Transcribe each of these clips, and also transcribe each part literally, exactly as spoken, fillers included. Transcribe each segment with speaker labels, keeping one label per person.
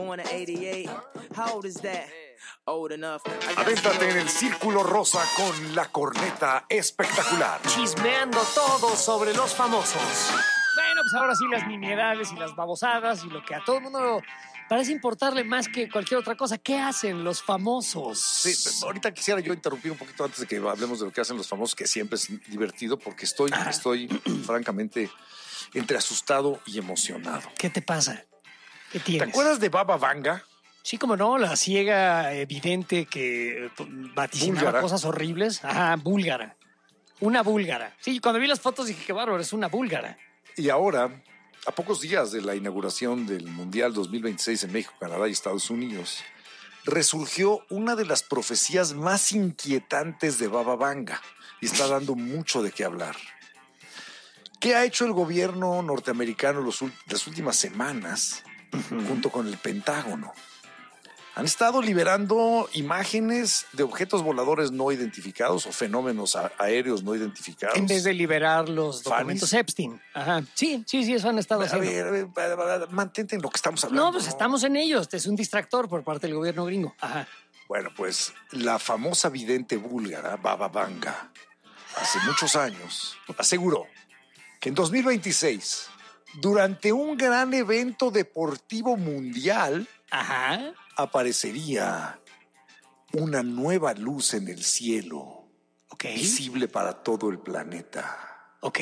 Speaker 1: Avéntate en el Círculo Rosa con la corneta espectacular.
Speaker 2: Chismeando todo sobre los famosos. Bueno, pues ahora sí las nimiedades y las babosadas y lo que a todo el mundo parece importarle más que cualquier otra cosa. ¿Qué hacen los famosos?
Speaker 1: Sí, ahorita quisiera yo interrumpir un poquito antes de que hablemos de lo que hacen los famosos, que siempre es divertido, porque estoy, ah. estoy francamente entre asustado y emocionado.
Speaker 2: ¿Qué te pasa? ¿Qué tienes?
Speaker 1: ¿Te acuerdas de Baba Vanga?
Speaker 2: Sí, como no, la ciega evidente que vaticinaba búlgara. Cosas horribles. Ajá, búlgara. Una búlgara. Sí, cuando vi las fotos dije, qué bárbaro, es una búlgara.
Speaker 1: Y ahora, a pocos días de la inauguración del Mundial dos mil veintiséis en México, Canadá y Estados Unidos, resurgió una de las profecías más inquietantes de Baba Vanga y está dando mucho de qué hablar. ¿Qué ha hecho el gobierno norteamericano los, las últimas semanas uh-huh. junto con el Pentágono? Han estado liberando imágenes de objetos voladores no identificados o fenómenos a- aéreos no identificados.
Speaker 2: En vez de liberar los documentos ¿Fanis? Epstein. Ajá. Sí, sí, sí, eso han estado
Speaker 1: a
Speaker 2: haciendo.
Speaker 1: Ver, a ver, a ver, mantente en lo que estamos hablando.
Speaker 2: No, pues ¿no? estamos en ellos. Este es un distractor por parte del gobierno gringo. Ajá.
Speaker 1: Bueno, pues la famosa vidente búlgara Baba Vanga, hace muchos años, aseguró que en dos mil veintiséis, durante un gran evento deportivo mundial,
Speaker 2: Ajá.
Speaker 1: aparecería una nueva luz en el cielo,
Speaker 2: okay.
Speaker 1: visible para todo el planeta.
Speaker 2: Ok.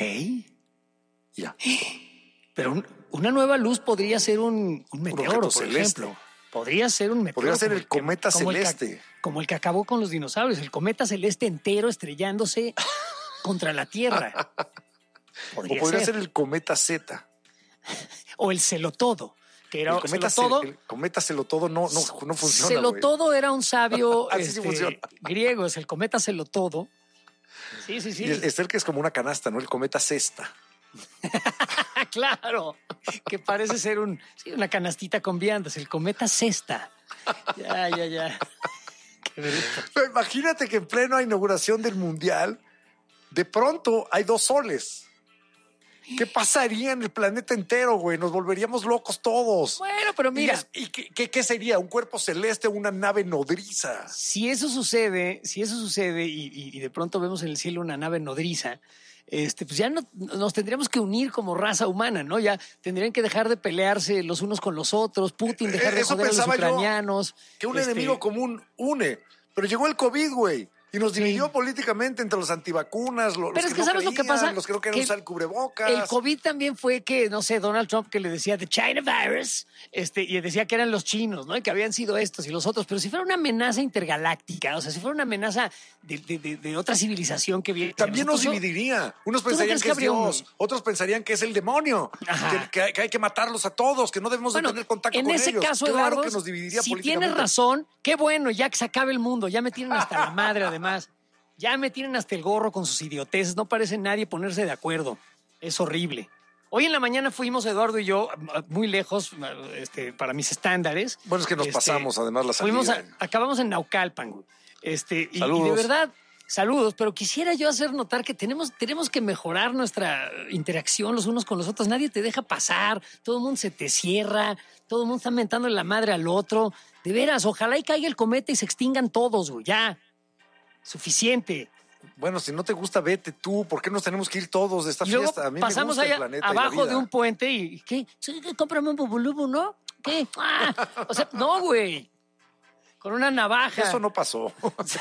Speaker 1: Ya.
Speaker 2: Pero un, una nueva luz podría ser un, un meteoro,
Speaker 1: un
Speaker 2: por
Speaker 1: celeste.
Speaker 2: ejemplo. Podría ser un meteoro.
Speaker 1: Podría ser el cometa
Speaker 2: que, como
Speaker 1: celeste.
Speaker 2: El que, como el que acabó con los dinosaurios. El cometa celeste entero estrellándose contra la Tierra.
Speaker 1: Podría o podría ser. ser el cometa Z.
Speaker 2: O el celotodo. Que era
Speaker 1: el cometa
Speaker 2: celotodo.
Speaker 1: El cometa celotodo no, no, no funciona.
Speaker 2: Celotodo wey. Era un sabio este,
Speaker 1: sí
Speaker 2: griego. Es el cometa celotodo. Sí, sí, sí.
Speaker 1: Y es el que es como una canasta, ¿no? El cometa cesta.
Speaker 2: Claro, que parece ser un, sí, una canastita con viandas, el cometa cesta. Ya, ya, ya. Qué
Speaker 1: Pero imagínate que en plena inauguración del Mundial, de pronto hay dos soles. ¿Qué pasaría en el planeta entero, güey? Nos volveríamos locos todos.
Speaker 2: Bueno, pero mira.
Speaker 1: ¿Y, y qué, qué, qué sería? ¿Un cuerpo celeste o una nave nodriza?
Speaker 2: Si eso sucede, si eso sucede y, y, y de pronto vemos en el cielo una nave nodriza, este, pues ya no, nos tendríamos que unir como raza humana, ¿no? Ya tendrían que dejar de pelearse los unos con los otros, Putin dejar de
Speaker 1: eso
Speaker 2: joder a los ucranianos.
Speaker 1: Yo, que un
Speaker 2: este...
Speaker 1: enemigo común une, pero llegó el COVID, güey. Y nos dividió sí. políticamente entre los antivacunas, los,
Speaker 2: Pero
Speaker 1: los
Speaker 2: es
Speaker 1: que,
Speaker 2: que
Speaker 1: no
Speaker 2: ¿sabes
Speaker 1: creían,
Speaker 2: lo que pasa?
Speaker 1: los que no querían usar el cubrebocas.
Speaker 2: El COVID también fue que, no sé, Donald Trump que le decía the China virus, este, y decía que eran los chinos, ¿no? Y que habían sido estos y los otros. Pero si fuera una amenaza intergaláctica, o sea, si fuera una amenaza de, de, de, de otra civilización que viene.
Speaker 1: También nos dividiría. Unos pensarían no que, que es Dios, un... otros pensarían que es el demonio, que, que, hay, que hay que matarlos a todos, que no debemos bueno, de tener contacto con ellos.
Speaker 2: En ese caso,
Speaker 1: claro
Speaker 2: Eduardo,
Speaker 1: que nos dividiría
Speaker 2: si
Speaker 1: políticamente.
Speaker 2: tienes razón, qué bueno, ya que se acabe el mundo, ya me tienen hasta la madre además. Ya me tienen hasta el gorro con sus idioteces. No parece nadie ponerse de acuerdo. Es horrible. Hoy en la mañana fuimos, Eduardo y yo, muy lejos, este, para mis estándares.
Speaker 1: Bueno, es que nos este, pasamos además la salida.
Speaker 2: Fuimos a, acabamos en Naucalpan. Este, y,
Speaker 1: saludos.
Speaker 2: Y de verdad, saludos. Pero quisiera yo hacer notar que tenemos, tenemos que mejorar nuestra interacción los unos con los otros. Nadie te deja pasar. Todo el mundo se te cierra. Todo el mundo está mentando la madre al otro. De veras, ojalá y caiga el cometa y se extingan todos, güey. Ya. Suficiente.
Speaker 1: Bueno, si no te gusta, vete tú. ¿Por qué nos tenemos que ir todos de esta
Speaker 2: y luego
Speaker 1: fiesta? A mí
Speaker 2: pasamos
Speaker 1: me gusta
Speaker 2: allá
Speaker 1: el planeta
Speaker 2: abajo
Speaker 1: y
Speaker 2: de un puente y ¿qué? Cómprame un bubulubu, ¿no? ¿Qué? Ah, o sea, no, güey. Con una navaja.
Speaker 1: Eso no pasó.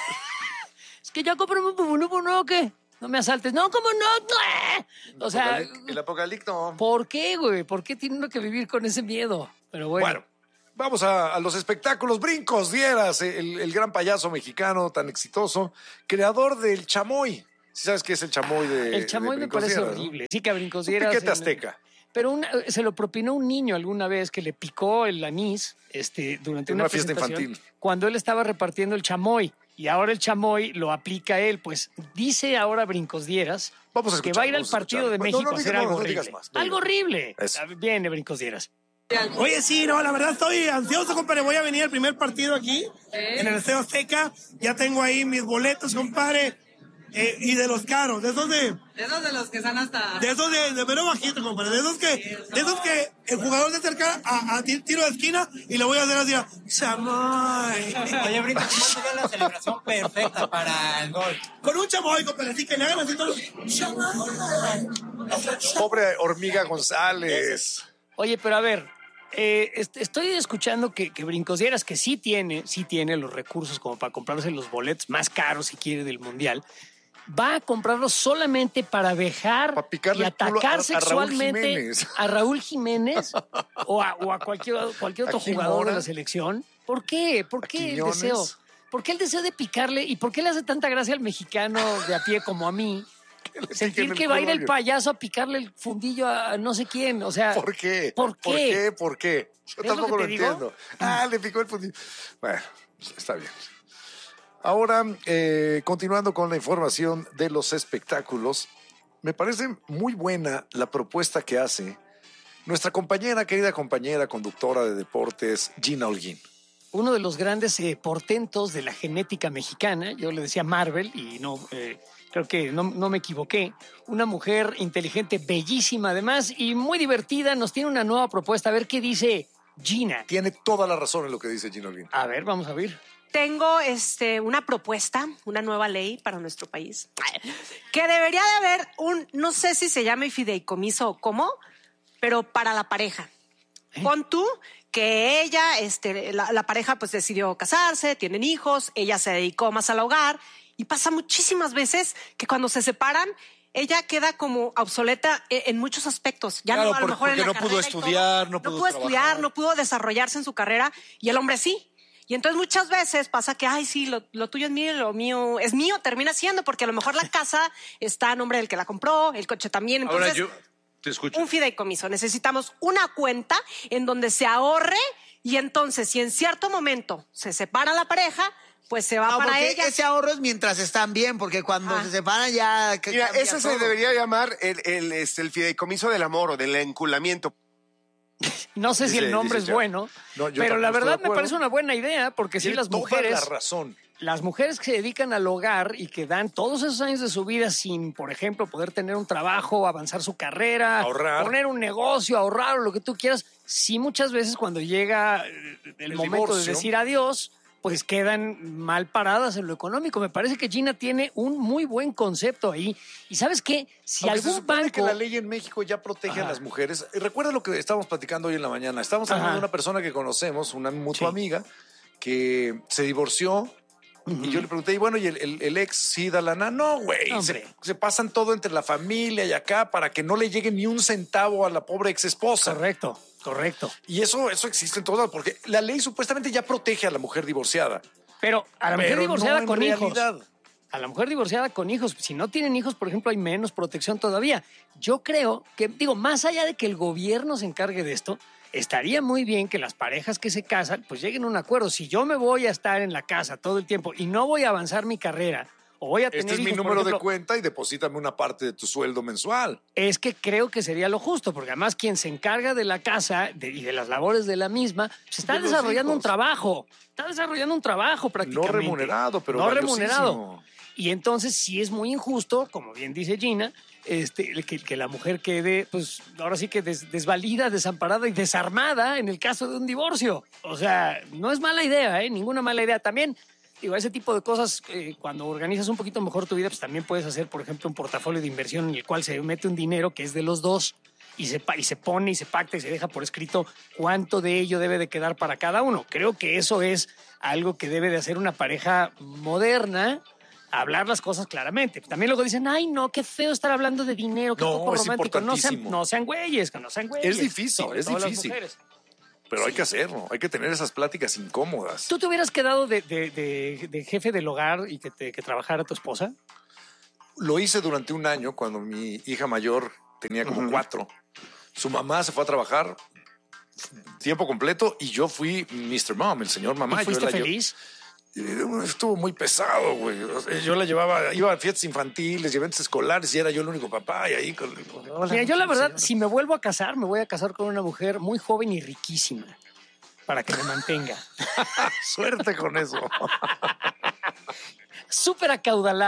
Speaker 2: Es que ya cómprame un bubulubu, ¿no? ¿Qué? No me asaltes. No, ¿cómo no? O sea,
Speaker 1: el apocalipto.
Speaker 2: ¿Por qué, güey? ¿Por qué tiene uno que vivir con ese miedo? Pero bueno.
Speaker 1: Bueno. Vamos a, a los espectáculos. Brincos Dieras, el, el gran payaso mexicano tan exitoso, creador del chamoy. ¿Sí sabes qué es el chamoy de
Speaker 2: El chamoy
Speaker 1: de
Speaker 2: me parece
Speaker 1: Dieras,
Speaker 2: horrible.
Speaker 1: ¿no?
Speaker 2: Sí, que a Brincos Dieras.
Speaker 1: Piquete azteca.
Speaker 2: Pero una, se lo propinó un niño alguna vez que le picó el anís este, durante
Speaker 1: en
Speaker 2: una,
Speaker 1: una fiesta
Speaker 2: presentación,
Speaker 1: infantil.
Speaker 2: Cuando él estaba repartiendo el chamoy. Y ahora el chamoy lo aplica él. Pues dice ahora Brincos Dieras
Speaker 1: vamos a escuchar,
Speaker 2: que va a ir al partido de
Speaker 1: no,
Speaker 2: México
Speaker 1: no, no,
Speaker 2: a hacer
Speaker 1: no,
Speaker 2: algo
Speaker 1: no,
Speaker 2: horrible.
Speaker 1: No más, no,
Speaker 2: algo horrible.
Speaker 1: Eso.
Speaker 2: Viene Brincos Dieras.
Speaker 3: Oye, sí, no, la verdad estoy ansioso, compadre. Voy a venir al primer partido aquí, ¿Eh? en el Estadio Azteca. Ya tengo ahí mis boletos, compadre. Eh, y de los caros, de esos de...
Speaker 4: De esos de los que están hasta...
Speaker 3: De esos de, de mero bajito, compadre. De esos que, de esos que el jugador se acerca a, a tiro de esquina y le voy a hacer así a... ¡Chamoy!
Speaker 4: Oye, Brito, ¿cómo sería la celebración perfecta para el gol?
Speaker 3: Con un chamoy, compadre, así que le hagan así todos... ¡Chamoy!
Speaker 1: Pobre Hormiga González.
Speaker 2: Oye, pero a ver, eh, est- estoy escuchando que, que Brincos Dieras, que sí tiene, sí tiene los recursos como para comprarse los boletos más caros, si quiere, del Mundial, va a comprarlos solamente para vejar
Speaker 1: Pa' picarle
Speaker 2: y
Speaker 1: el culo
Speaker 2: atacar
Speaker 1: a- a Raúl
Speaker 2: sexualmente
Speaker 1: Jiménez.
Speaker 2: a Raúl Jiménez o a, o a cualquier, cualquier otro
Speaker 1: ¿A Jimora?
Speaker 2: jugador de la selección. ¿Por qué? ¿Por
Speaker 1: ¿A
Speaker 2: qué el
Speaker 1: Quiñones?
Speaker 2: deseo? ¿Por qué el deseo de picarle? ¿Y por qué le hace tanta gracia al mexicano de a pie como a mí? Sentir
Speaker 1: piquen
Speaker 2: que
Speaker 1: el
Speaker 2: va a ir
Speaker 1: culo a
Speaker 2: el
Speaker 1: alguien.
Speaker 2: payaso a picarle el fundillo a no sé quién. O sea,
Speaker 1: ¿Por qué?
Speaker 2: ¿Por qué?
Speaker 1: ¿Por qué? ¿Por qué? Yo
Speaker 2: ¿Ves lo
Speaker 1: tampoco
Speaker 2: que
Speaker 1: lo,
Speaker 2: te digo?
Speaker 1: entiendo. Ah, le picó el fundillo. Bueno, está bien. Ahora, eh, continuando con la información de los espectáculos, me parece muy buena la propuesta que hace nuestra compañera, querida compañera, conductora de deportes, Gina Holguín.
Speaker 2: uno de los grandes eh, portentos de la genética mexicana, yo le decía Marvel y no, eh, creo que no, no me equivoqué, una mujer inteligente, bellísima además y muy divertida, nos tiene una nueva propuesta, a ver qué dice Gina.
Speaker 1: Tiene toda la razón en lo que dice Gina Holguín.
Speaker 2: A ver, vamos a ver.
Speaker 5: Tengo este, una propuesta, una nueva ley para nuestro país, que debería de haber un, no sé si se llama fideicomiso o cómo, pero para la pareja.
Speaker 2: ¿Eh?
Speaker 5: Pon tú que ella, este, la, la pareja pues decidió casarse, tienen hijos, ella se dedicó más al hogar y pasa muchísimas veces que cuando se separan, ella queda como obsoleta en, en muchos aspectos. Ya
Speaker 6: Claro,
Speaker 5: no, a lo
Speaker 6: por-
Speaker 5: mejor en
Speaker 6: porque
Speaker 5: la
Speaker 6: no pudo
Speaker 5: carrera y todo.
Speaker 6: estudiar, no pudo
Speaker 5: pudo estudiar,
Speaker 6: trabajar.
Speaker 5: no pudo desarrollarse en su carrera y el hombre sí. Y entonces muchas veces pasa que, ay, sí, lo, lo tuyo es mío, lo mío es mío, termina siendo, porque a lo mejor la casa está a nombre del que la compró, el coche también. Entonces,
Speaker 6: Ahora yo te escucho.
Speaker 5: un fideicomiso. Necesitamos una cuenta en donde se ahorre y entonces, si en cierto momento se separa la pareja, pues se va
Speaker 7: No,
Speaker 5: para
Speaker 7: porque
Speaker 5: ella.
Speaker 7: ese ahorro es mientras están bien, porque cuando
Speaker 5: Ah.
Speaker 7: se separan ya... que
Speaker 8: Mira,
Speaker 7: cambia
Speaker 8: eso se
Speaker 7: todo.
Speaker 8: debería llamar el, el, este, el fideicomiso del amor o del enculamiento.
Speaker 2: No sé si
Speaker 1: Dice-
Speaker 2: el nombre
Speaker 1: dice
Speaker 2: es
Speaker 1: ya.
Speaker 2: bueno,
Speaker 1: No, yo
Speaker 2: pero
Speaker 1: tampoco
Speaker 2: la
Speaker 1: estoy de
Speaker 2: verdad me
Speaker 1: acuerdo.
Speaker 2: parece una buena idea porque si
Speaker 1: Tiene
Speaker 2: las
Speaker 1: toda
Speaker 2: mujeres...
Speaker 1: la razón.
Speaker 2: Las mujeres que se dedican al hogar y que dan todos esos años de su vida sin, por ejemplo, poder tener un trabajo, avanzar su carrera,
Speaker 1: Ahorrar.
Speaker 2: poner un negocio, ahorrar o lo que tú quieras, sí muchas veces cuando llega eh, el,
Speaker 1: El
Speaker 2: momento
Speaker 1: divorcio.
Speaker 2: de decir adiós, pues quedan mal paradas en lo económico. Me parece que Gina tiene un muy buen concepto ahí. ¿Y sabes qué? Si
Speaker 1: Aunque se
Speaker 2: algún
Speaker 1: supone
Speaker 2: banco...
Speaker 1: que la ley en México ya protege a
Speaker 2: Ajá.
Speaker 1: las mujeres. Y recuerda lo que estábamos platicando hoy en la mañana. Estábamos hablando
Speaker 2: Ajá.
Speaker 1: de una persona que conocemos, una mutua
Speaker 2: Sí.
Speaker 1: amiga, que se divorció. Y yo le pregunté, y bueno, ¿y el, el- el ex sí da lana? No, güey.
Speaker 2: Hombre.
Speaker 1: Se, se pasan todo entre la familia y acá para que no le llegue ni un centavo a la pobre ex esposa.
Speaker 2: Correcto, correcto.
Speaker 1: Y eso, eso existe en todos lados, porque la ley supuestamente ya protege a la mujer divorciada.
Speaker 2: Pero a la mujer
Speaker 1: Pero
Speaker 2: divorciada
Speaker 1: no en
Speaker 2: con hijos...
Speaker 1: realidad.
Speaker 2: A la mujer divorciada con hijos, si no tienen hijos, por ejemplo, hay menos protección todavía. Yo creo que, digo, más allá de que el gobierno se encargue de esto, estaría muy bien que las parejas que se casan, pues lleguen a un acuerdo. Si yo me voy a estar en la casa todo el tiempo y no voy a avanzar mi carrera, o voy a tener
Speaker 1: Este es mi
Speaker 2: hijos, por
Speaker 1: número de
Speaker 2: ejemplo,
Speaker 1: cuenta y deposítame una parte de tu sueldo mensual.
Speaker 2: es que creo que sería lo justo, porque además quien se encarga de la casa de- y de las labores de la misma, pues está
Speaker 1: De los
Speaker 2: desarrollando un
Speaker 1: hijos.
Speaker 2: trabajo. Está desarrollando un trabajo
Speaker 1: No
Speaker 2: prácticamente.
Speaker 1: remunerado, pero
Speaker 2: No
Speaker 1: valiosísimo.
Speaker 2: remunerado. Y entonces sí es muy injusto, como bien dice Gina, este, que, que la mujer quede, pues ahora sí que des- desvalida, desamparada y desarmada en el caso de un divorcio. O sea, no es mala idea, ¿eh? Ninguna mala idea. También, digo, ese tipo de cosas, eh, cuando organizas un poquito mejor tu vida, pues también puedes hacer, por ejemplo, un portafolio de inversión en el cual se mete un dinero que es de los dos y se, pa- y se pone y se pacta y se deja por escrito cuánto de ello debe de quedar para cada uno. Creo que eso es algo que debe de hacer una pareja moderna, hablar las cosas claramente. También luego dicen, ay, no, qué feo estar hablando de dinero, qué
Speaker 1: No,
Speaker 2: poco
Speaker 1: es
Speaker 2: romántico. No sean,
Speaker 1: importantísimo.
Speaker 2: no sean güeyes, que no sean güeyes.
Speaker 1: Es difícil,
Speaker 2: Sobre
Speaker 1: es
Speaker 2: todo las
Speaker 1: difícil.
Speaker 2: mujeres.
Speaker 1: Pero hay que hacerlo, hay que tener esas pláticas incómodas.
Speaker 2: ¿Tú te hubieras quedado de, de- de- de jefe del hogar y que, te, que trabajara tu esposa?
Speaker 1: Lo hice durante un año cuando mi hija mayor tenía como cuatro. Su mamá se fue a trabajar tiempo completo y yo fui mister Mom, el señor mamá.
Speaker 2: ¿Y fuiste
Speaker 1: yo la lle-
Speaker 2: feliz?
Speaker 1: Eh, Estuvo muy pesado, güey. O sea, yo la llevaba, iba a fiestas infantiles, eventos escolares y era yo el único papá y ahí con... Hola,
Speaker 2: Mira, yo la verdad,
Speaker 1: señora.
Speaker 2: si me vuelvo a casar, me voy a casar con una mujer muy joven y riquísima para que me mantenga.
Speaker 1: Suerte con eso.
Speaker 2: Súper acaudalada.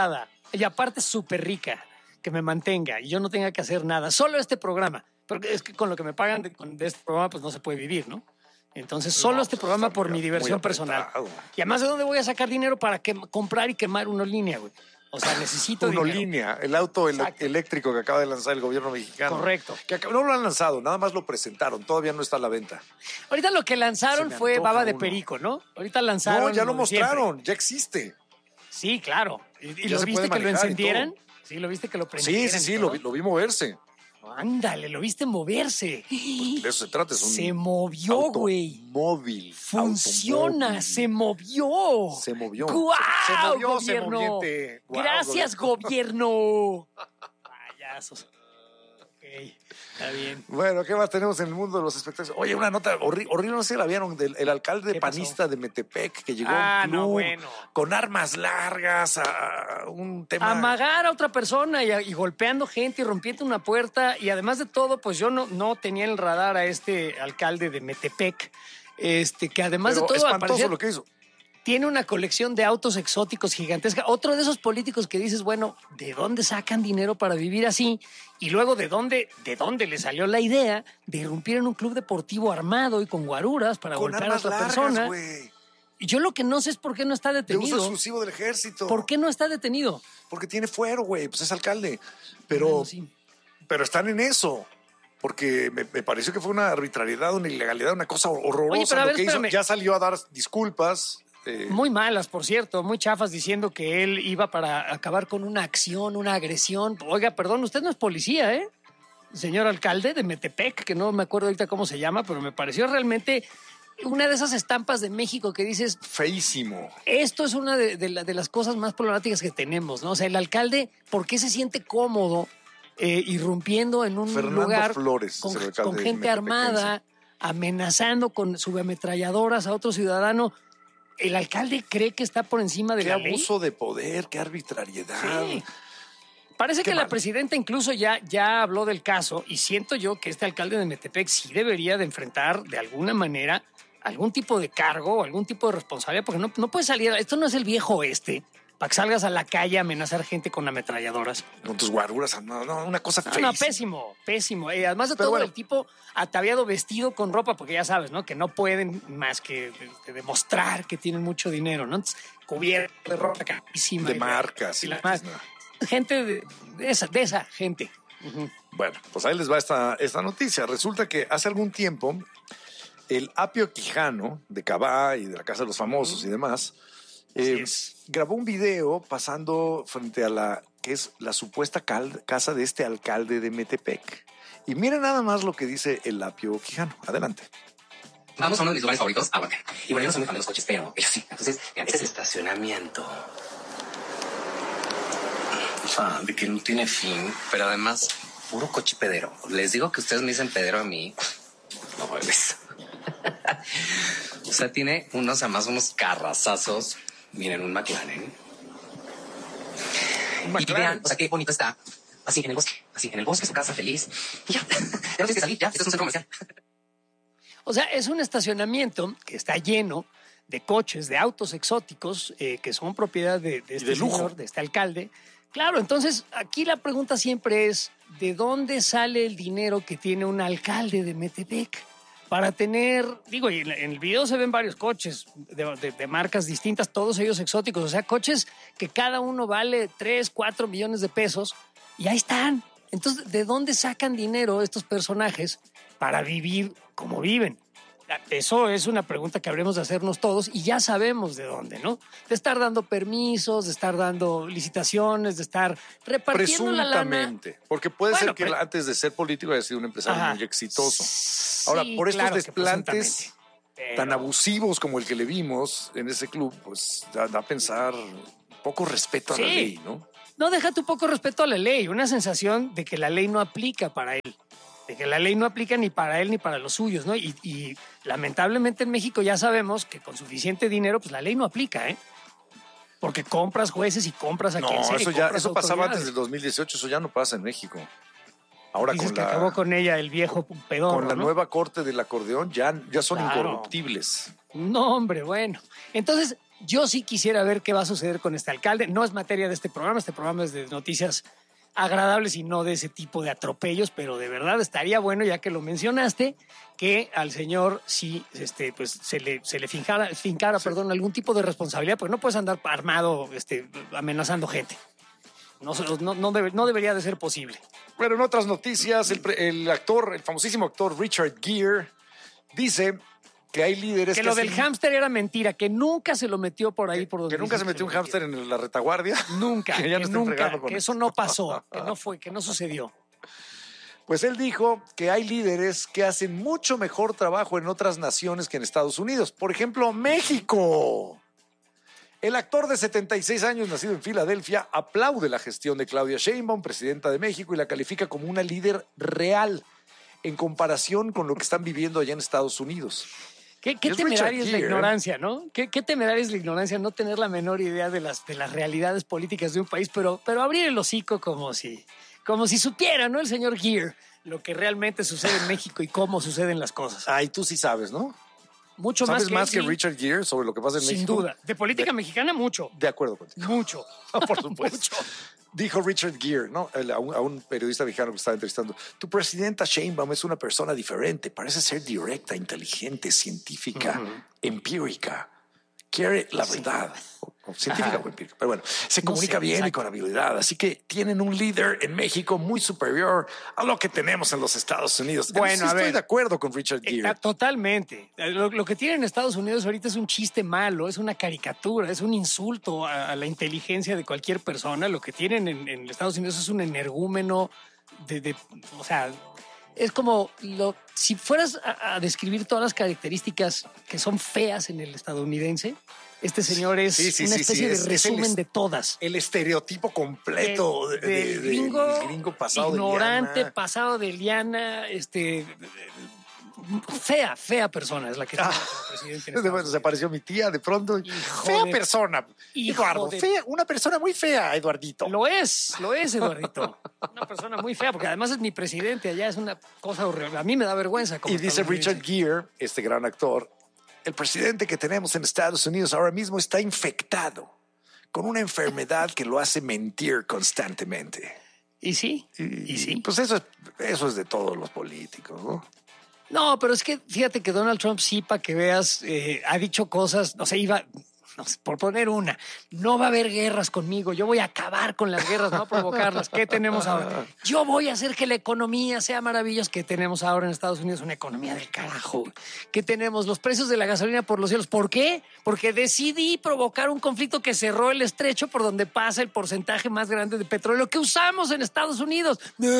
Speaker 2: Y aparte súper rica, que me mantenga y yo no tenga que hacer nada. Solo este programa. Porque es que con lo que me pagan de, con- de este programa, pues no se puede vivir, ¿no? Entonces, solo
Speaker 1: No,
Speaker 2: este
Speaker 1: pues,
Speaker 2: programa
Speaker 1: está
Speaker 2: por
Speaker 1: muy-
Speaker 2: mi diversión
Speaker 1: muy
Speaker 2: personal.
Speaker 1: apretado.
Speaker 2: Y además, ¿de dónde voy a sacar dinero para que, comprar y quemar una línea, güey? O sea, necesito
Speaker 1: Uno
Speaker 2: dinero.
Speaker 1: línea, el auto ele-
Speaker 2: Exacto.
Speaker 1: eléctrico que acaba de lanzar el gobierno mexicano.
Speaker 2: Correcto.
Speaker 1: Que acá- no lo han lanzado, nada más lo presentaron, todavía no está a la venta.
Speaker 2: Ahorita lo que lanzaron
Speaker 1: Se me
Speaker 2: fue
Speaker 1: antoja
Speaker 2: baba de
Speaker 1: uno.
Speaker 2: perico, ¿no? Ahorita lanzaron.
Speaker 1: No, ya lo
Speaker 2: de siempre.
Speaker 1: mostraron, ya existe.
Speaker 2: Sí, claro. ¿Y, y
Speaker 1: Ya
Speaker 2: lo
Speaker 1: se
Speaker 2: viste
Speaker 1: puede
Speaker 2: que lo
Speaker 1: manejar y
Speaker 2: encendieran?
Speaker 1: todo.
Speaker 2: Sí, lo viste que lo
Speaker 1: Sí,
Speaker 2: prendieran.
Speaker 1: sí,
Speaker 2: y
Speaker 1: sí,
Speaker 2: todo?
Speaker 1: lo, vi- lo vi moverse.
Speaker 2: Ándale, lo viste moverse.
Speaker 1: De eso se trata, es un
Speaker 2: Se movió, güey.
Speaker 1: Móvil.
Speaker 2: Funciona, se movió.
Speaker 1: Se movió.
Speaker 2: ¡Guau,
Speaker 1: Se movió, se
Speaker 2: gobierno!
Speaker 1: moviente. Guau,
Speaker 2: Gracias, gobierno. Payasos. Ok, está bien.
Speaker 1: Bueno, ¿qué más tenemos en el mundo de los espectáculos? Oye, una nota horri- horrible, no sé si la vieron, del el alcalde
Speaker 2: ¿Qué pasó?
Speaker 1: panista de Metepec que llegó
Speaker 2: Ah,
Speaker 1: a un club
Speaker 2: no, bueno.
Speaker 1: con armas largas, a un tema...
Speaker 2: Amagar a otra persona y, y golpeando gente y rompiendo una puerta. Y además de todo, pues yo no, no tenía en el radar a este alcalde de Metepec, este, que además
Speaker 1: Pero
Speaker 2: de todo, al
Speaker 1: espantoso
Speaker 2: parecer,
Speaker 1: lo que hizo.
Speaker 2: tiene una colección de autos exóticos gigantesca. Otro de esos políticos que dices, bueno, ¿de dónde sacan dinero para vivir así? Y luego, ¿de dónde, de dónde le salió la idea de irrumpir en un club deportivo armado y con guaruras para
Speaker 1: Con
Speaker 2: golpear a
Speaker 1: armas
Speaker 2: otra
Speaker 1: largas,
Speaker 2: persona?
Speaker 1: güey.
Speaker 2: Y yo lo que no sé es por qué no está
Speaker 1: De uso
Speaker 2: detenido.
Speaker 1: exclusivo del ejército.
Speaker 2: ¿Por qué no está detenido?
Speaker 1: Porque tiene fuero, güey, pues es alcalde. Pero,
Speaker 2: Bueno, sí.
Speaker 1: pero están en eso. Porque me, me pareció que fue una arbitrariedad, una ilegalidad, una cosa horrorosa
Speaker 2: Oye, pero a
Speaker 1: lo
Speaker 2: ver,
Speaker 1: que hizo.
Speaker 2: espérame.
Speaker 1: Ya salió a dar disculpas. eh,
Speaker 2: Muy malas, por cierto, muy chafas, diciendo que él iba para acabar con una acción, una agresión. Oiga, perdón, usted no es policía, ¿eh? Señor alcalde de Metepec, que no me acuerdo ahorita cómo se llama, pero me pareció realmente una de esas estampas de México que dices,
Speaker 1: feísimo.
Speaker 2: esto es una de, de la- de las cosas más problemáticas que tenemos, ¿no? O sea, el alcalde, ¿por qué se siente cómodo eh, irrumpiendo en un
Speaker 1: Fernando
Speaker 2: lugar
Speaker 1: Flores,
Speaker 2: con,
Speaker 1: es el alcalde
Speaker 2: con gente
Speaker 1: metepequense.
Speaker 2: armada, amenazando con subametralladoras a otro ciudadano? ¿El alcalde cree que está por encima de
Speaker 1: Qué
Speaker 2: la ley?
Speaker 1: abuso de poder, qué arbitrariedad.
Speaker 2: Sí. Parece
Speaker 1: Qué
Speaker 2: que la
Speaker 1: mal.
Speaker 2: presidenta incluso ya, ya habló del caso y siento yo que este alcalde de Metepec sí debería de enfrentar de alguna manera algún tipo de cargo o algún tipo de responsabilidad, porque no, no puede salir, esto no es el viejo oeste, para que salgas a la calle a amenazar gente con ametralladoras.
Speaker 1: Con tus guaruras, no, no, una cosa
Speaker 2: No,
Speaker 1: feísima.
Speaker 2: no, pésimo, pésimo. Eh, además de
Speaker 1: Pero
Speaker 2: todo,
Speaker 1: bueno.
Speaker 2: el tipo ataviado, vestido con ropa, porque ya sabes, ¿no? Que no pueden más que de- de demostrar que tienen mucho dinero, ¿no? Entonces, cubierto de ropa carísima.
Speaker 1: De
Speaker 2: y-
Speaker 1: marcas.
Speaker 2: y
Speaker 1: y
Speaker 2: la
Speaker 1: pues,
Speaker 2: más.
Speaker 1: nada.
Speaker 2: Gente de, de esa, de esa gente. Ujú.
Speaker 1: Bueno, pues ahí les va esta, esta noticia. Resulta que hace algún tiempo el Apio Quijano de Cabá y de la Casa de los Famosos y demás eh,
Speaker 2: Así es.
Speaker 1: grabó un video pasando frente a la que es la supuesta cal- casa de este alcalde de Metepec. Y miren nada más lo que dice el Apio Quijano. Adelante.
Speaker 6: Vamos a uno de mis lugares favoritos, Aguacate. Y bueno, yo no soy muy fan de los coches, pero ellos sí. Entonces, vean, este es el estacionamiento. O sea, de que no tiene fin, pero además, puro coche pedero. Les digo que ustedes me dicen pedero a mí. No vuelves. O sea, tiene unos, además, unos carrazazos. Miren, un McLaren.
Speaker 1: Un
Speaker 6: Y vean, o sea, qué bonito está. Así en el bosque, así en el bosque, su casa feliz. Y ya, ya no tienes que salir, ya, este es un centro comercial.
Speaker 2: O sea, es un estacionamiento que está lleno de coches, de autos exóticos eh, que son propiedad de, de este
Speaker 1: de lujo.
Speaker 2: señor, de este alcalde. Claro, entonces aquí la pregunta siempre es, ¿de dónde sale el dinero que tiene un alcalde de Metepec para tener, digo, y en, en el video se ven varios coches de, de- de marcas distintas, todos ellos exóticos, o sea, coches que cada uno vale tres, cuatro millones de pesos y ahí están. Entonces, ¿de dónde sacan dinero estos personajes para vivir como viven? Eso es una pregunta que habremos de hacernos todos y ya sabemos de dónde, ¿no? De estar dando permisos, de estar dando licitaciones, de estar repartiendo la lana.
Speaker 1: Presuntamente. Porque puede
Speaker 2: Bueno,
Speaker 1: ser que
Speaker 2: pero-
Speaker 1: antes de ser político haya sido un empresario
Speaker 2: Ajá.
Speaker 1: muy exitoso.
Speaker 2: Sí,
Speaker 1: Ahora, por estos
Speaker 2: claro que
Speaker 1: desplantes
Speaker 2: presuntamente.
Speaker 1: tan
Speaker 2: Pero-
Speaker 1: abusivos como el que le vimos en ese club, pues da, da a pensar poco respeto a la
Speaker 2: Sí.
Speaker 1: ley, ¿no?
Speaker 2: No, deja tu poco respeto a la ley, una sensación de que la ley no aplica para él, de que la ley no aplica ni para él ni para los suyos, ¿no? Y, y lamentablemente en México ya sabemos que con suficiente dinero, pues la ley no aplica, ¿eh? Porque compras jueces y compras a
Speaker 1: No,
Speaker 2: quien sea. y
Speaker 1: eso ya,
Speaker 2: compras
Speaker 1: eso pasaba antes
Speaker 2: autoridades.
Speaker 1: del dos mil dieciocho, eso ya no pasa en México. Ahora
Speaker 2: Dices
Speaker 1: con
Speaker 2: que
Speaker 1: la,
Speaker 2: acabó con ella el viejo pedorro,
Speaker 1: con la
Speaker 2: ¿no?
Speaker 1: nueva corte del acordeón ya, ya son
Speaker 2: Claro.
Speaker 1: incorruptibles.
Speaker 2: No, hombre, bueno. Entonces, Yo sí quisiera ver qué va a suceder con este alcalde. No es materia de este programa, este programa es de noticias agradables y no de ese tipo de atropellos, pero de verdad estaría bueno, ya que lo mencionaste, que al señor sí este, pues, se le, se le fincara, fincara sí. perdón, algún tipo de responsabilidad, porque no puedes andar armado este, amenazando gente. No, no, no, debe, no debería de ser posible.
Speaker 1: Bueno, en otras noticias, el, el actor, el famosísimo actor Richard Gere dice que hay líderes
Speaker 2: que,
Speaker 1: que
Speaker 2: lo del
Speaker 1: hacen...
Speaker 2: hámster era mentira, que nunca se lo metió por ahí
Speaker 1: que,
Speaker 2: por donde
Speaker 1: que nunca se metió un hámster en la retaguardia.
Speaker 2: Nunca,
Speaker 1: que, ya
Speaker 2: que,
Speaker 1: no
Speaker 2: nunca,
Speaker 1: con
Speaker 2: que
Speaker 1: eso.
Speaker 2: eso no pasó, que no fue, que no sucedió.
Speaker 1: Pues él dijo que hay líderes que hacen mucho mejor trabajo en otras naciones que en Estados Unidos. Por ejemplo, México. El actor de setenta y seis años, nacido en Filadelfia, aplaude la gestión de Claudia Sheinbaum, presidenta de México, y la califica como una líder real en comparación con lo que están viviendo allá en Estados Unidos.
Speaker 2: Qué, qué
Speaker 1: es
Speaker 2: temeraria es la
Speaker 1: Gere,
Speaker 2: ignorancia, ¿no? Qué, qué temeraria es la ignorancia, no tener la menor idea de las, de las realidades políticas de un país, pero, pero abrir el hocico como si, como si supiera, ¿no? El señor Gere, lo que realmente sucede en México y cómo suceden las cosas.
Speaker 1: Ay, tú sí sabes, ¿no?
Speaker 2: Mucho
Speaker 1: ¿Sabes
Speaker 2: más que,
Speaker 1: más que
Speaker 2: sí,
Speaker 1: Richard Gere sobre lo que pasa en
Speaker 2: sin
Speaker 1: México?
Speaker 2: Sin duda. De política
Speaker 1: de,
Speaker 2: mexicana, mucho.
Speaker 1: De acuerdo contigo.
Speaker 2: Mucho.
Speaker 1: Por supuesto. Mucho. Dijo Richard Gere, ¿no? A un, a un periodista mexicano que estaba entrevistando. Tu presidenta Sheinbaum es una persona diferente. Parece ser directa, inteligente, científica, uh-huh. empírica. Quiere la verdad. O, o científica Ajá. o empírica. Pero bueno, se comunica no sé, bien exacto. y con habilidad. Así que tienen un líder en México muy superior a lo que tenemos en los Estados Unidos.
Speaker 2: Bueno,
Speaker 1: sí
Speaker 2: a
Speaker 1: estoy
Speaker 2: ver,
Speaker 1: de acuerdo con Richard Gere.
Speaker 2: Eh, totalmente. Lo, lo que tienen en Estados Unidos ahorita es un chiste malo, es una caricatura, es un insulto a, a la inteligencia de cualquier persona. Lo que tienen en, en Estados Unidos es un energúmeno de, de o sea, es como lo, si fueras a, a describir todas las características que son feas en el estadounidense. Este señor es sí, sí, una especie sí, sí. de es, resumen es el, de todas.
Speaker 1: El estereotipo completo
Speaker 2: de,
Speaker 1: de,
Speaker 2: de,
Speaker 1: de,
Speaker 2: gringo,
Speaker 1: de gringo pasado
Speaker 2: ignorante,
Speaker 1: de liana.
Speaker 2: pasado de liana, este, fea, fea persona es la que
Speaker 1: ah,
Speaker 2: tiene el presidente.
Speaker 1: Bueno, se apareció mi tía de pronto.
Speaker 2: Hijo
Speaker 1: fea
Speaker 2: de,
Speaker 1: persona, Eduardo.
Speaker 2: De,
Speaker 1: fea, una persona muy fea, Eduardito.
Speaker 2: Lo es, lo es, Eduardito. Una persona muy fea, porque además es mi presidente allá, es una cosa horrible. A mí me da vergüenza. Como
Speaker 1: y dice Richard Gere, este gran actor, el presidente que tenemos en Estados Unidos ahora mismo está infectado con una enfermedad que lo hace mentir constantemente.
Speaker 2: Y sí,
Speaker 1: y,
Speaker 2: y sí.
Speaker 1: Pues eso es, eso es de todos los políticos, ¿no?
Speaker 2: No, pero es que fíjate que Donald Trump sí, para que veas, eh, ha dicho cosas, no sé, iba... No sé, por poner una, no va a haber guerras conmigo, yo voy a acabar con las guerras, no a provocarlas. ¿Qué tenemos ahora? Yo voy a hacer que la economía sea maravillosa. ¿Qué tenemos ahora en Estados Unidos? Una economía del carajo. ¿Qué tenemos? Los precios de la gasolina por los cielos. ¿Por qué? Porque decidí provocar un conflicto que cerró el estrecho por donde pasa el porcentaje más grande de petróleo que usamos en Estados Unidos.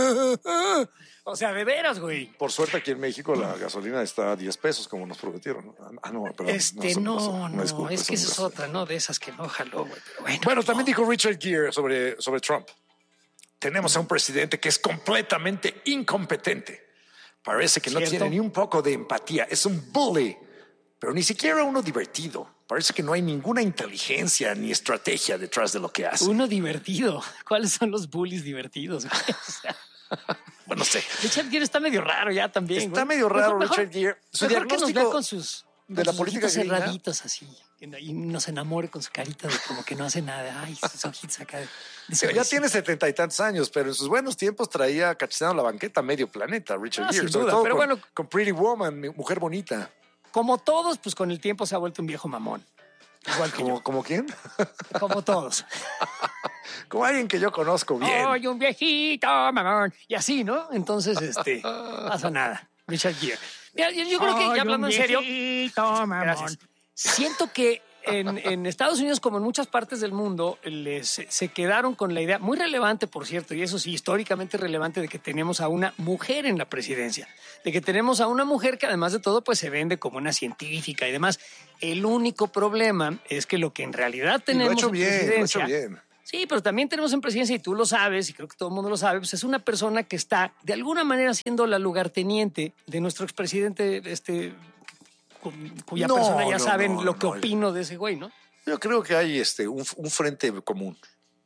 Speaker 2: O sea, de veras, güey.
Speaker 1: Por suerte aquí en México la gasolina está a diez pesos, como nos prometieron. Ah, no, perdón.
Speaker 2: Este, no, no, no,
Speaker 1: no
Speaker 2: es que esa es otra, ¿no? De esas que no jaló, güey. Pero bueno,
Speaker 1: bueno, también
Speaker 2: no.
Speaker 1: dijo Richard Gere sobre, sobre Trump. Tenemos a un presidente que es completamente incompetente. Parece que ¿Cierto? no tiene ni un poco de empatía. Es un bully, pero ni siquiera uno divertido. Parece que no hay ninguna inteligencia ni estrategia detrás de lo que hace.
Speaker 2: Uno divertido. ¿Cuáles son los bullies divertidos?
Speaker 1: Bueno, no sé.
Speaker 2: Richard Gere está medio raro ya también.
Speaker 1: Está
Speaker 2: güey.
Speaker 1: medio raro
Speaker 2: mejor,
Speaker 1: Richard Gere.
Speaker 2: Su mejor que nos vea con sus,
Speaker 1: de
Speaker 2: con
Speaker 1: la
Speaker 2: sus
Speaker 1: política
Speaker 2: cerraditos así. Y nos enamore con su carita de como que no hace nada. Ay, sus ojitos acá. De, de
Speaker 1: ya tiene setenta y tantos años, pero en sus buenos tiempos traía cacheteando la banqueta a medio planeta, Richard
Speaker 2: ah,
Speaker 1: Gere.
Speaker 2: Sin
Speaker 1: sobre
Speaker 2: duda,
Speaker 1: todo
Speaker 2: pero
Speaker 1: con,
Speaker 2: bueno,
Speaker 1: con Pretty Woman, Mujer Bonita.
Speaker 2: Como todos, pues con el tiempo se ha vuelto un viejo mamón. Igual que
Speaker 1: ¿Como,
Speaker 2: yo.
Speaker 1: ¿Como quién?
Speaker 2: Como todos.
Speaker 1: Como alguien que yo conozco bien.
Speaker 2: ¡Ay, un viejito mamón! Y así, ¿no? Entonces, este, pasa nada. Richard Gere. Mira, yo, yo creo que ya hablando en serio. Gracias. Siento que en, en Estados Unidos, como en muchas partes del mundo, les, se quedaron con la idea, muy relevante, por cierto, y eso sí, históricamente relevante, de que tenemos a una mujer en la presidencia. De que tenemos a una mujer que, además de todo, pues se vende como una científica y demás. El único problema es que lo que en realidad tenemos
Speaker 1: lo ha hecho
Speaker 2: en
Speaker 1: bien,
Speaker 2: presidencia...
Speaker 1: Lo ha hecho bien.
Speaker 2: Sí, pero también tenemos en presidencia, y tú lo sabes, y creo que todo el mundo lo sabe, pues es una persona que está, de alguna manera, siendo la lugarteniente de nuestro expresidente, este, cuya
Speaker 1: no,
Speaker 2: persona ya
Speaker 1: no,
Speaker 2: saben
Speaker 1: no,
Speaker 2: lo que
Speaker 1: no.
Speaker 2: opino de ese güey, ¿no?
Speaker 1: Yo creo que hay este, un, un frente común.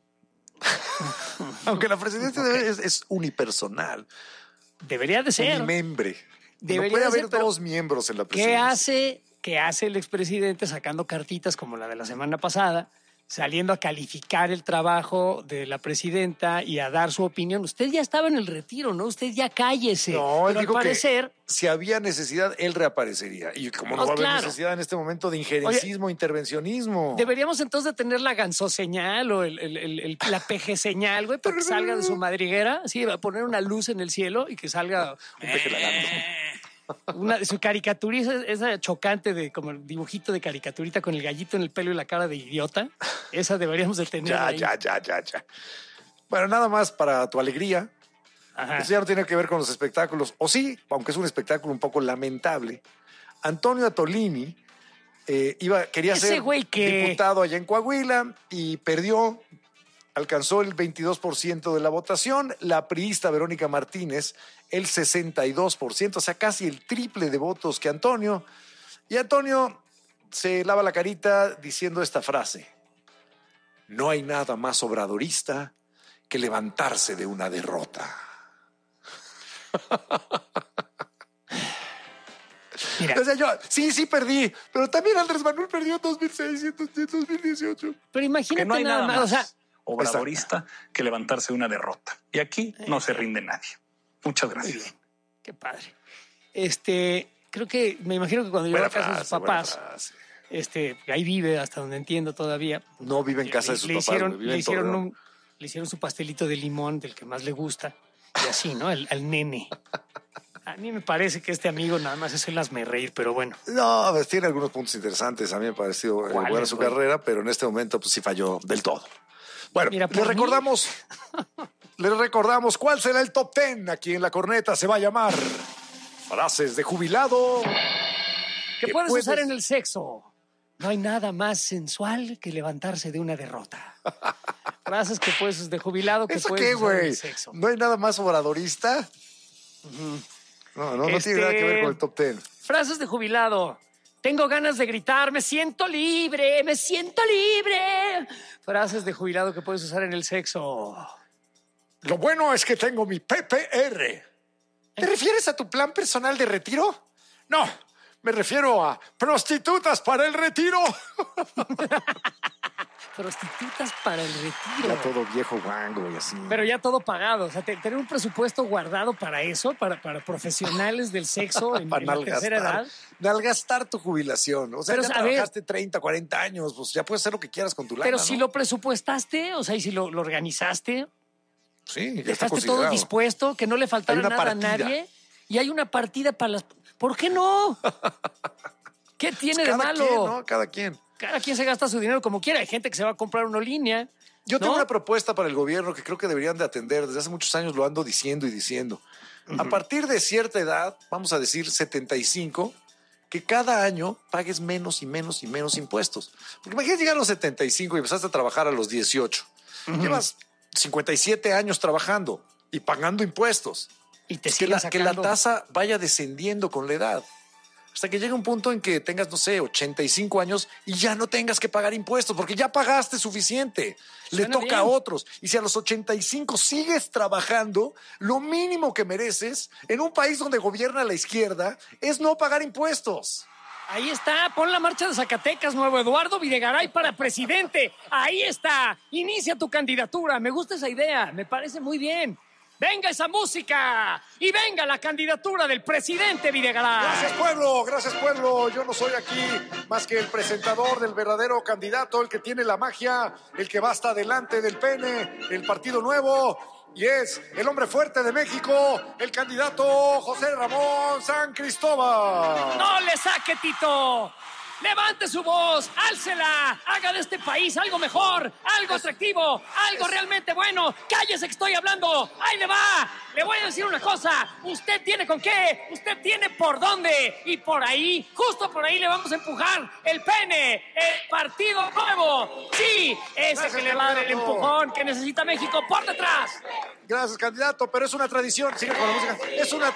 Speaker 1: Aunque la presidencia okay. debe, es, es unipersonal.
Speaker 2: Debería de ser.
Speaker 1: Unimembre.
Speaker 2: Debería
Speaker 1: no puede
Speaker 2: de
Speaker 1: haber
Speaker 2: ser,
Speaker 1: dos miembros en la presidencia.
Speaker 2: ¿Qué hace que hace el expresidente sacando cartitas como la de la semana pasada, saliendo a calificar el trabajo de la presidenta y a dar su opinión. Usted ya estaba en el retiro, ¿no? Usted ya cállese.
Speaker 1: No, él
Speaker 2: Pero al
Speaker 1: dijo
Speaker 2: parecer,
Speaker 1: que si había necesidad, él reaparecería. Y como no,
Speaker 2: Oh,
Speaker 1: va a haber
Speaker 2: claro.
Speaker 1: necesidad en este momento de injerencismo, intervencionismo.
Speaker 2: deberíamos entonces de tener la gansoseñal o el, el- el- el- la peje señal, güey, para que salga de su madriguera, sí, va a poner una luz en el cielo y que salga un peje lagarto. Una, su caricatura, esa, esa chocante de como el dibujito de caricaturita con el gallito en el pelo y la cara de idiota, esa deberíamos de tener
Speaker 1: Ya,
Speaker 2: ahí.
Speaker 1: ya, ya, ya, ya. Bueno, nada más para tu alegría.
Speaker 2: Ajá.
Speaker 1: Eso ya no tiene que ver con los espectáculos. O sí, aunque es un espectáculo un poco lamentable. Antonio Atolini eh, iba, quería
Speaker 2: Ese
Speaker 1: ser
Speaker 2: güey que-
Speaker 1: diputado allá en Coahuila y perdió. Alcanzó el veintidós por ciento de la votación. La priista Verónica Martínez, el sesenta y dos por ciento, o sea, casi el triple de votos que Antonio. Y Antonio se lava la carita diciendo esta frase: no hay nada más obradorista que levantarse de una derrota.
Speaker 2: Mira,
Speaker 1: O sea, yo, sí, sí perdí, pero también Andrés Manuel perdió en dos mil seis y en dos mil dieciocho.
Speaker 2: pero imagínate
Speaker 9: Que no hay
Speaker 2: nada
Speaker 9: nada
Speaker 2: más,
Speaker 9: más
Speaker 2: o sea,
Speaker 9: obradorista que levantarse de una derrota. Y aquí no se rinde nadie. Muchas gracias.
Speaker 2: qué padre. Este, creo que, me imagino que cuando llegó a
Speaker 1: Buena
Speaker 2: casa de sus
Speaker 1: frase, buena
Speaker 2: papás,
Speaker 1: frase.
Speaker 2: este, ahí vive hasta donde entiendo todavía.
Speaker 1: No vive en casa de sus
Speaker 2: le
Speaker 1: papás,
Speaker 2: hicieron,
Speaker 1: güey, vive
Speaker 2: le
Speaker 1: en
Speaker 2: hicieron
Speaker 1: Torreón.
Speaker 2: un, le hicieron su pastelito de limón del que más le gusta y así, ¿no? Al, al nene. A mí me parece que este amigo nada más es el hazme reír, pero bueno.
Speaker 1: No, pues, tiene algunos puntos interesantes. A mí me ha parecido eh,
Speaker 2: ¿Cuáles,
Speaker 1: buena su
Speaker 2: güey?
Speaker 1: carrera, pero en este momento pues sí falló del todo. Bueno,
Speaker 2: Mira,
Speaker 1: le
Speaker 2: por mí-
Speaker 1: recordamos, le recordamos cuál será el top ten aquí en La Corneta. Se va a llamar Frases de Jubilado.
Speaker 2: ¿Qué
Speaker 1: que
Speaker 2: puedes,
Speaker 1: puedes-
Speaker 2: usar en el sexo? No hay nada más sensual que levantarse de una derrota. Frases que puedes de jubilado que
Speaker 1: ¿Eso
Speaker 2: puedes
Speaker 1: qué,
Speaker 2: usar en
Speaker 1: güey?
Speaker 2: el sexo.
Speaker 1: ¿No hay nada más obradorista? No, no, no
Speaker 2: Este-
Speaker 1: tiene nada que ver con el top ten.
Speaker 2: Frases de jubilado. Tengo ganas de gritar, me siento libre, me siento libre. Frases de jubilado que puedes usar en el sexo.
Speaker 1: Lo bueno es que tengo mi P P R. ¿Te refieres a tu plan personal de retiro? No, me refiero a prostitutas para el retiro.
Speaker 2: Prostitutas para el retiro.
Speaker 1: Ya todo viejo guango y así.
Speaker 2: Pero ya todo pagado. O sea, te- tener un presupuesto guardado para eso, para, para profesionales del sexo en,
Speaker 1: para
Speaker 2: en la tercera
Speaker 1: nalgastar,
Speaker 2: edad.
Speaker 1: nalgastar tu jubilación. O sea,
Speaker 2: Pero,
Speaker 1: ya
Speaker 2: a ver-
Speaker 1: trabajaste treinta, cuarenta años, pues ya puedes hacer lo que quieras con tu lana,
Speaker 2: Pero
Speaker 1: ¿no?
Speaker 2: si lo presupuestaste, o sea, y si lo, lo organizaste,
Speaker 1: Sí, ya está
Speaker 2: dejaste todo
Speaker 1: considerado.
Speaker 2: dispuesto, que no le faltara
Speaker 1: Hay una
Speaker 2: nada
Speaker 1: partida.
Speaker 2: a nadie. Y hay una partida para las... ¿Por qué no? ¿Qué tiene
Speaker 1: Pues
Speaker 2: de
Speaker 1: cada
Speaker 2: malo?
Speaker 1: quien, ¿no? Cada quien.
Speaker 2: Cada quien se gasta su dinero como quiera. Hay gente que se va a comprar una línea.
Speaker 1: Yo tengo
Speaker 2: ¿no?
Speaker 1: una propuesta para el gobierno que creo que deberían de atender. Desde hace muchos años lo ando diciendo y diciendo. A partir de cierta edad, vamos a decir setenta y cinco, que cada año pagues menos y menos y menos impuestos. Porque imagínate llegar a los setenta y cinco y empezaste a trabajar a los dieciocho. Llevas cincuenta y siete años trabajando y pagando impuestos.
Speaker 2: Y te
Speaker 1: que,
Speaker 2: siguen
Speaker 1: la, que la
Speaker 2: sacando.
Speaker 1: tasa vaya descendiendo con la edad. Hasta que llegue un punto en que tengas, no sé, ochenta y cinco años y ya no tengas que pagar impuestos porque ya pagaste suficiente. Le
Speaker 2: Suena
Speaker 1: toca
Speaker 2: bien.
Speaker 1: a otros. Y si a los ochenta y cinco sigues trabajando, lo mínimo que mereces en un país donde gobierna la izquierda es no pagar impuestos.
Speaker 2: Ahí está, pon la marcha de Zacatecas, nuevo Eduardo Videgaray para presidente. Ahí está, inicia tu candidatura. Me gusta esa idea, me parece muy bien. Venga esa música y venga la candidatura del presidente Videgaray.
Speaker 1: Gracias, pueblo, gracias, pueblo. Yo no soy aquí más que el presentador del verdadero candidato, el que tiene la magia, el que va hasta delante del pene, el Partido Nuevo. Y es el hombre fuerte de México, el candidato José Ramón San Cristóbal.
Speaker 2: ¡No le saque, Tito! Levante su voz, álcela, haga de este país algo mejor, algo atractivo, algo realmente bueno. Cállese que estoy hablando. ¡Ahí le va! Le voy a decir una cosa. Usted tiene con qué, usted tiene por dónde. Y por ahí, justo por ahí le vamos a empujar el pene, el Partido Nuevo. Sí, ese
Speaker 1: Gracias,
Speaker 2: que le va a dar el
Speaker 1: candidato.
Speaker 2: empujón que necesita México por detrás.
Speaker 1: Gracias, candidato, pero es una tradición. Sigue con la música. Es una